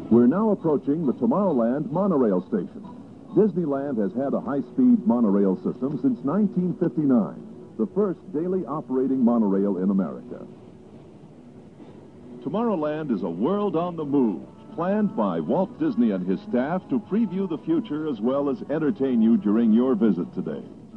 We're now approaching the Tomorrowland monorail station. Disneyland has had a high-speed monorail system since 1959, the first daily operating monorail in America. Tomorrowland is a world on the move, planned by Walt Disney and his staff to preview the future as well as entertain you during your visit today.